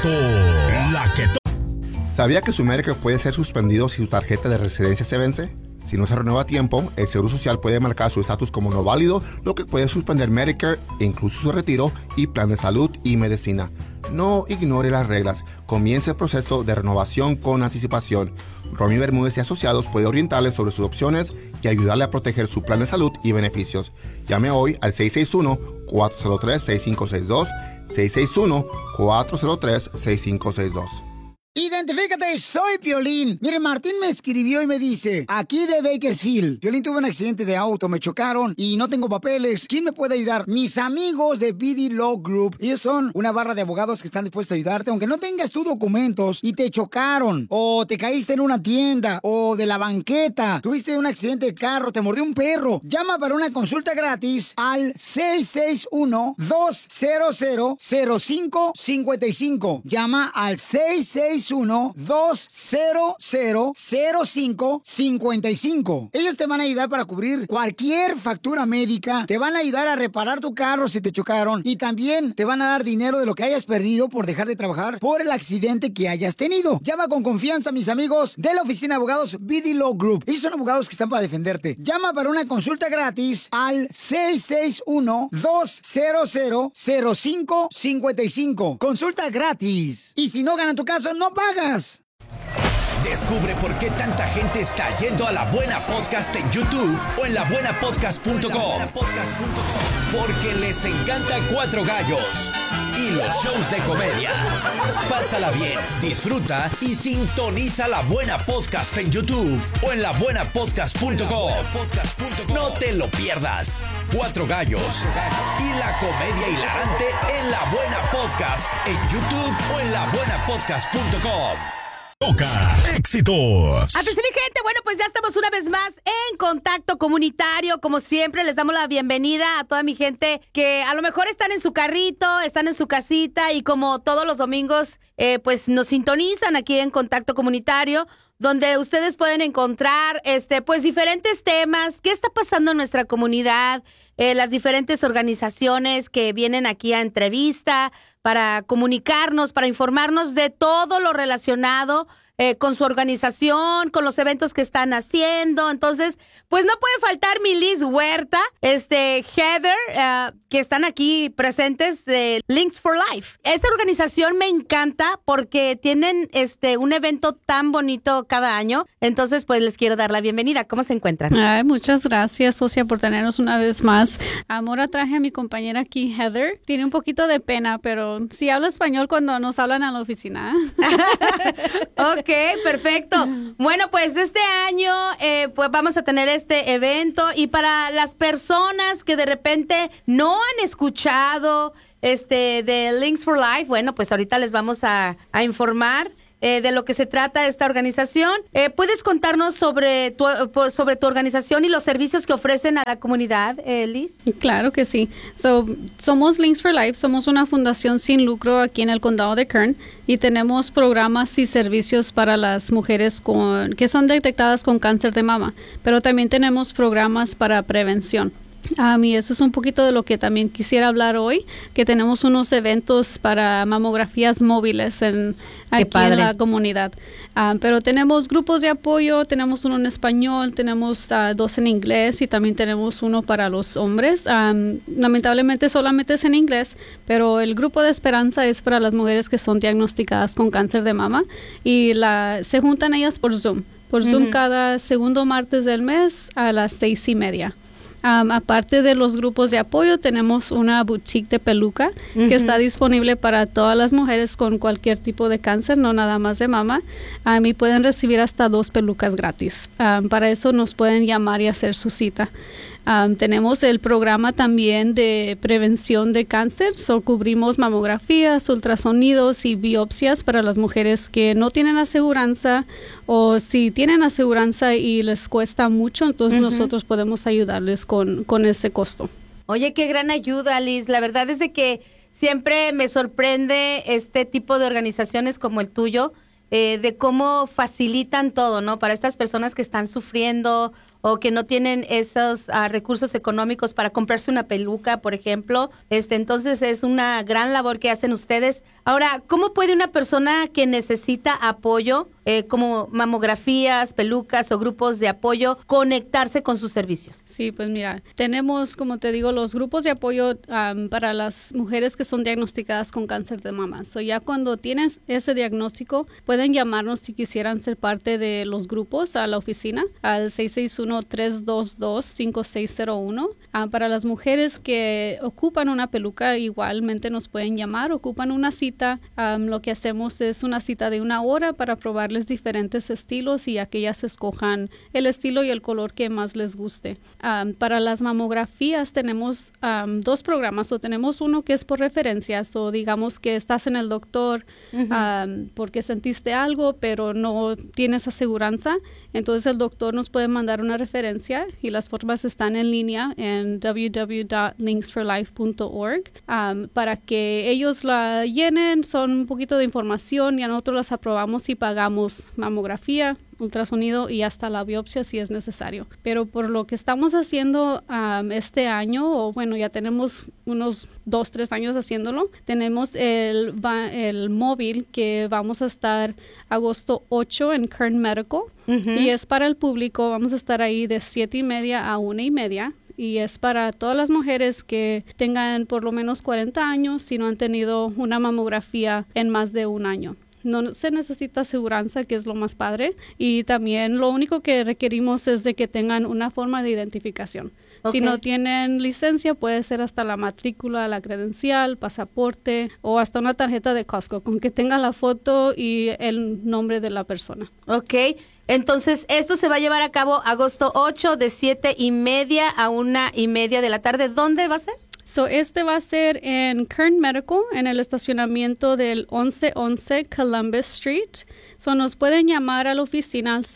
La que ¿Sabía que su Medicare puede ser suspendido si su tarjeta de residencia se vence? Si no se renueva a tiempo, el Seguro Social puede marcar su estatus como no válido, lo que puede suspender Medicare, incluso su retiro y plan de salud y medicina. No ignore las reglas. Comience el proceso de renovación con anticipación. Romy Bermúdez y Asociados puede orientarle sobre sus opciones y ayudarle a proteger su plan de salud y beneficios. Llame hoy al 661-403-6562, 661-403-6562. Identifícate, soy Piolín. Mire, Martín me escribió y me dice, aquí de Bakersfield, Piolín, tuve un accidente de auto, me chocaron y no tengo papeles. ¿Quién me puede ayudar? Mis amigos de BD Law Group. Ellos son una barra de abogados que están dispuestos a ayudarte, aunque no tengas tus documentos y te chocaron, o te caíste en una tienda, o de la banqueta, tuviste un accidente de carro, te mordió un perro. Llama para una consulta gratis al 661-200-0555. Llama al 661-200-0555. Ellos te van a ayudar para cubrir cualquier factura médica, te van a ayudar a reparar tu carro si te chocaron y también te van a dar dinero de lo que hayas perdido por dejar de trabajar por el accidente que hayas tenido. Llama con confianza, mis amigos de la oficina de abogados BD Law Group. Ellos son abogados que están para defenderte. Llama para una consulta gratis al 661-200-0555. Consulta gratis. Y si no ganan tu caso, no pagas. Descubre por qué tanta gente está yendo a La Buena Podcast en YouTube o en labuenapodcast.com. Porque les encanta Cuatro Gallos y los shows de comedia. Pásala bien, disfruta y sintoniza La Buena Podcast en YouTube o en labuenapodcast.com. No te lo pierdas. Cuatro Gallos y la comedia hilarante en La Buena Podcast en YouTube o en labuenapodcast.com. Toca éxitos. Atención, mi gente. Bueno, pues ya estamos una vez más en Contacto Comunitario. Como siempre, les damos la bienvenida a toda mi gente que a lo mejor están en su carrito, están en su casita y como todos los domingos, pues nos sintonizan aquí en Contacto Comunitario, donde ustedes pueden encontrar, pues diferentes temas, qué está pasando en nuestra comunidad, las diferentes organizaciones que vienen aquí a entrevista para comunicarnos, para informarnos de todo lo relacionado con su organización, con los eventos que están haciendo. Entonces, pues no puede faltar mi Liz Huerta, Heather, que están aquí presentes de Links for Life. Esta organización me encanta porque tienen un evento tan bonito cada año. Entonces, pues les quiero dar la bienvenida. ¿Cómo se encuentran? Ay, muchas gracias, socia, por tenernos una vez más. Ahora traje a mi compañera aquí, Heather. Tiene un poquito de pena, pero sí habla español cuando nos hablan a la oficina. Ok, perfecto. Bueno, pues este año pues vamos a tener este evento y para las personas que de repente no han escuchado de Links for Life, bueno, pues ahorita les vamos a informar de lo que se trata esta organización. ¿Puedes contarnos sobre tu organización y los servicios que ofrecen a la comunidad, Liz? Claro que sí. Somos Links for Life, somos una fundación sin lucro aquí en el condado de Kern y tenemos programas y servicios para las mujeres que son detectadas con cáncer de mama, pero también tenemos programas para prevención. Y eso es un poquito de lo que también quisiera hablar hoy, que tenemos unos eventos para mamografías móviles aquí en la comunidad. Pero tenemos grupos de apoyo, tenemos uno en español, tenemos dos en inglés y también tenemos uno para los hombres. Lamentablemente solamente es en inglés, pero el grupo de esperanza es para las mujeres que son diagnosticadas con cáncer de mama y se juntan ellas por Zoom. Por Zoom cada segundo martes del mes a las 6:30. Aparte de los grupos de apoyo, tenemos una boutique de peluca que está disponible para todas las mujeres con cualquier tipo de cáncer, no nada más de mama. Y pueden recibir hasta 2 pelucas gratis. Para eso nos pueden llamar y hacer su cita. Tenemos el programa también de prevención de cáncer. Cubrimos mamografías, ultrasonidos y biopsias para las mujeres que no tienen aseguranza o si tienen aseguranza y les cuesta mucho, entonces nosotros podemos ayudarles con ese costo. Oye, qué gran ayuda, Liz. La verdad es de que siempre me sorprende este tipo de organizaciones como el tuyo, de cómo facilitan todo, ¿no? Para estas personas que están sufriendo o que no tienen esos recursos económicos para comprarse una peluca, por ejemplo. Entonces es una gran labor que hacen ustedes. Ahora, ¿cómo puede una persona que necesita apoyo, como mamografías, pelucas o grupos de apoyo, conectarse con sus servicios? Sí, pues mira, tenemos, como te digo, los grupos de apoyo para las mujeres que son diagnosticadas con cáncer de mama. So ya cuando tienes ese diagnóstico, pueden llamarnos si quisieran ser parte de los grupos a la oficina, al 661-322-5601. Para las mujeres que ocupan una peluca, igualmente nos pueden llamar, ocupan una cita. Lo que hacemos es una cita de 1 hora para probarles diferentes estilos y a que ellas escojan el estilo y el color que más les guste. Para las mamografías tenemos 2 programas, o tenemos uno que es por referencias, o digamos que estás en el doctor porque sentiste algo pero no tienes aseguranza, entonces el doctor nos puede mandar una referencia y las formas están en línea en www.linksforlife.org para que ellos la llenen. Son un poquito de información y a nosotros las aprobamos y pagamos mamografía, ultrasonido y hasta la biopsia si es necesario. Pero por lo que estamos haciendo este año, o bueno, ya tenemos unos 2-3 años haciéndolo, tenemos el móvil que vamos a estar agosto 8 en Kern Medical y es para el público. Vamos a estar ahí de 7:30 a 1:30. Y es para todas las mujeres que tengan por lo menos 40 años si no han tenido una mamografía en más de 1 año. No se necesita aseguranza, que es lo más padre. Y también lo único que requerimos es de que tengan una forma de identificación. Okay. Si no tienen licencia, puede ser hasta la matrícula, la credencial, pasaporte o hasta una tarjeta de Costco, con que tenga la foto y el nombre de la persona. Ok. Entonces, esto se va a llevar a cabo agosto 8 de 7:30 a 1:30 de la tarde. ¿Dónde va a ser? Este va a ser en Kern Medical, en el estacionamiento del 1111 Columbus Street. Nos pueden llamar a la oficina al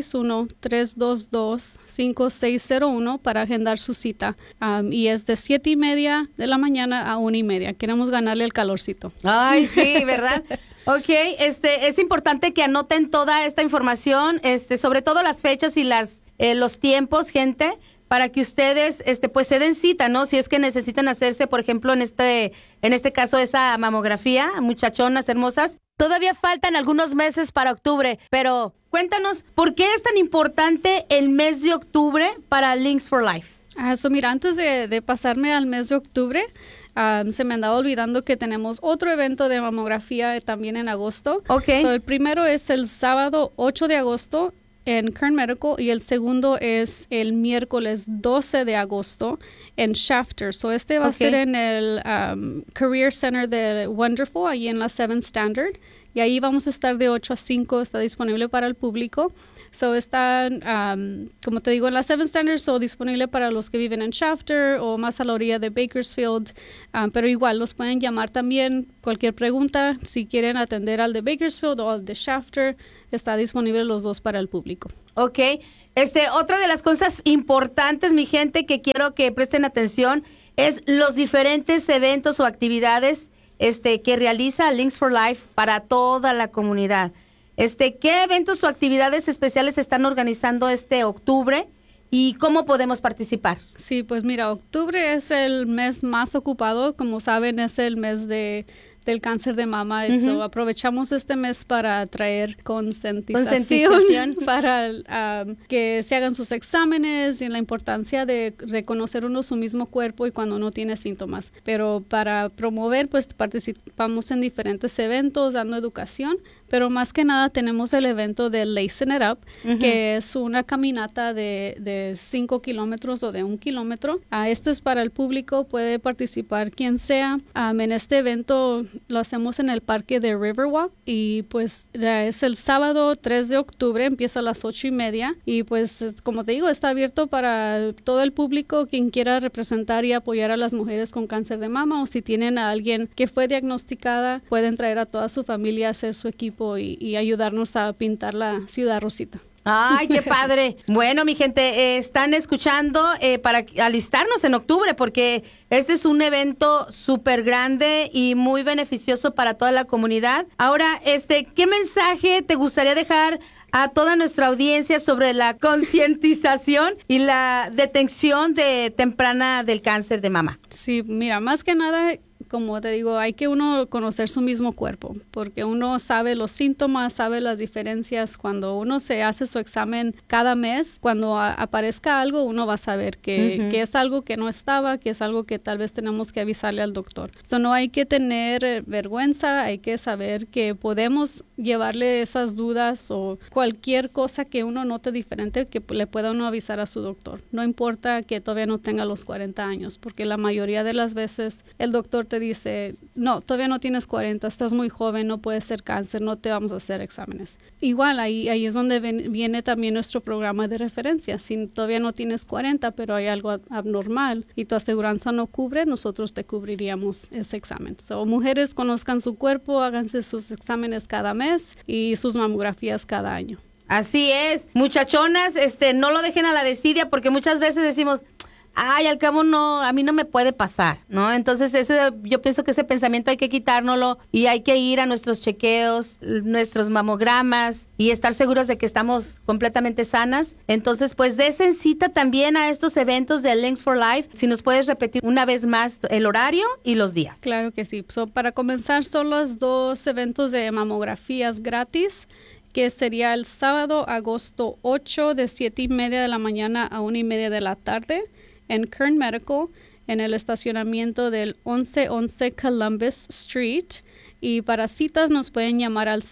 661-322-5601 para agendar su cita. Y es de 7:30 de la mañana a 1:30. Queremos ganarle el calorcito. Ay, sí, ¿verdad? Ok, es importante que anoten toda esta información, sobre todo las fechas y los tiempos, gente, para que ustedes pues se den cita, ¿no? Si es que necesitan hacerse, por ejemplo, en este caso, esa mamografía, muchachonas hermosas. Todavía faltan algunos meses para octubre, pero cuéntanos, ¿por qué es tan importante el mes de octubre para Links for Life? Mira, antes de pasarme al mes de octubre, se me andaba olvidando que tenemos otro evento de mamografía también en agosto. Okay. El primero es el sábado 8 de agosto en Kern Medical y el segundo es el miércoles 12 de agosto en Shafter. Va a ser en el Career Center de Wonderful, ahí en la 7th Standard. Y ahí vamos a estar de 8 a 5, está disponible para el público. Está, como te digo, en la 7th Standard, disponible para los que viven en Shafter o más a la orilla de Bakersfield. Pero igual, los pueden llamar también. Cualquier pregunta, si quieren atender al de Bakersfield o al de Shafter, está disponible los dos para el público. Ok. Otra de las cosas importantes, mi gente, que quiero que presten atención, es los diferentes eventos o actividades que realiza Links for Life para toda la comunidad. ¿Qué eventos o actividades especiales están organizando este octubre y cómo podemos participar? Sí, pues mira, octubre es el mes más ocupado. Como saben, es el mes del cáncer de mama. Aprovechamos este mes para traer concientización para que se hagan sus exámenes y la importancia de reconocer uno su mismo cuerpo y cuando uno tiene síntomas. Pero para promover, pues participamos en diferentes eventos, dando educación. Pero más que nada tenemos el evento de Lacing It Up, que es una caminata de 5 kilómetros o de 1 kilómetro. Este es para el público, puede participar quien sea. En este evento lo hacemos en el parque de Riverwalk y pues es el sábado 3 de octubre, empieza a las 8:30 y pues como te digo, está abierto para todo el público, quien quiera representar y apoyar a las mujeres con cáncer de mama, o si tienen a alguien que fue diagnosticada, pueden traer a toda su familia a hacer su equipo y ayudarnos a pintar la ciudad rosita. ¡Ay, qué padre! Bueno, mi gente, están escuchando para alistarnos en octubre, porque este es un evento súper grande y muy beneficioso para toda la comunidad. Ahora, ¿qué mensaje te gustaría dejar a toda nuestra audiencia sobre la concientización y la detección temprana del cáncer de mama? Sí, mira, más que nada, como te digo, hay que uno conocer su mismo cuerpo, porque uno sabe los síntomas, sabe las diferencias. Cuando uno se hace su examen cada mes, cuando aparezca algo, uno va a saber que es algo que no estaba, que es algo que tal vez tenemos que avisarle al doctor. No hay que tener vergüenza, hay que saber que podemos llevarle esas dudas o cualquier cosa que uno note diferente, que le pueda uno avisar a su doctor. No importa que todavía no tenga los 40 años, porque la mayoría de las veces el doctor te dice, no, todavía no tienes 40, estás muy joven, no puede ser cáncer, no te vamos a hacer exámenes. Igual, ahí es donde viene también nuestro programa de referencia. Si todavía no tienes 40, pero hay algo abnormal y tu aseguranza no cubre, nosotros te cubriríamos ese examen. Mujeres, conozcan su cuerpo, háganse sus exámenes cada mes y sus mamografías cada año. Así es, muchachonas, no lo dejen a la desidia, porque muchas veces decimos, ay, al cabo no, a mí no me puede pasar, ¿no? Entonces yo pienso que ese pensamiento hay que quitárnoslo y hay que ir a nuestros chequeos, nuestros mamogramas y estar seguros de que estamos completamente sanas. Entonces, pues desen cita también a estos eventos de Links for Life. Si nos puedes repetir una vez más el horario y los días. Claro que sí. Para comenzar, son los 2 eventos de mamografías gratis, que sería el sábado, agosto 8, de 7:30 de la mañana a 1:30 de la tarde. En Kern Medical, en el estacionamiento del 1111 Columbus Street. Y para citas nos pueden llamar al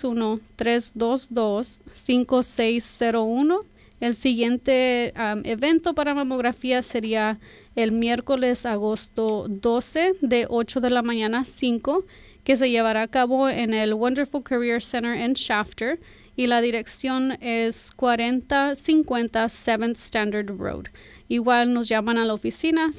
661-322-5601. El siguiente evento para mamografía sería el miércoles agosto 12 de 8 de la mañana a 5, que se llevará a cabo en el Wonderful Career Center en Shafter. Y la dirección es 4050 7th Standard Road. Igual nos llaman a la oficina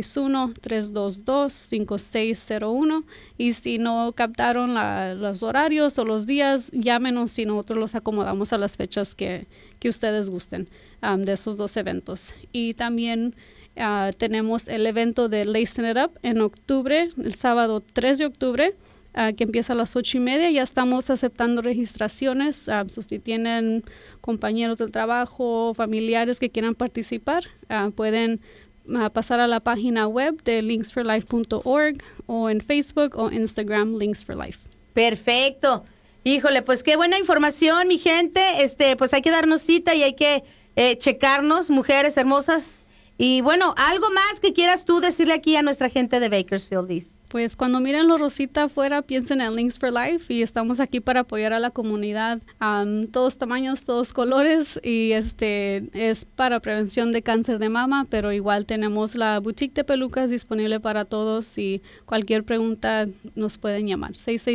661-322-5601 y si no captaron los horarios o los días, llámenos y nosotros los acomodamos a las fechas que ustedes gusten de esos 2 eventos. Y también tenemos el evento de Lacing It Up en octubre, el sábado 3 de octubre. Que empieza a las 8:30. Ya estamos aceptando registraciones. Si tienen compañeros del trabajo, familiares que quieran participar, pueden pasar a la página web de linksforlife.org o en Facebook o Instagram Links for Life. Perfecto. Híjole, pues qué buena información, mi gente. Pues hay que darnos cita y hay que checarnos, mujeres hermosas. Y bueno, algo más que quieras tú decirle aquí a nuestra gente de Bakersfield, Liz. Pues cuando miren los rosita afuera, piensen en Links for Life y estamos aquí para apoyar a la comunidad, todos tamaños, todos colores y es para prevención de cáncer de mama, pero igual tenemos la boutique de pelucas disponible para todos y cualquier pregunta nos pueden llamar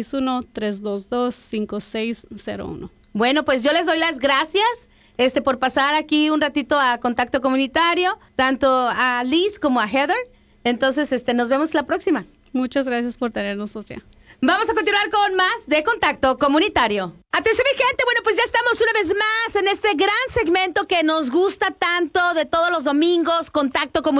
661-322-5601. Bueno, pues yo les doy las gracias por pasar aquí un ratito a Contacto Comunitario, tanto a Liz como a Heather. Entonces, nos vemos la próxima. Muchas gracias por tenernos, Socia. Vamos a continuar con más de Contacto Comunitario. Atención, mi gente, bueno, pues ya estamos una vez más en este gran segmento que nos gusta tanto de todos los domingos, Contacto Comunitario.